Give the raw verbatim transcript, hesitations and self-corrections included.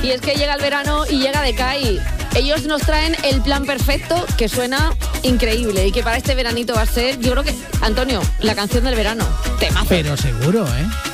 Y es que llega el verano y llega de Kai. Ellos nos traen el plan perfecto, que suena increíble y que para este veranito va a ser, yo creo que, Antonio, la canción del verano. Temazo. Pero seguro, ¿eh?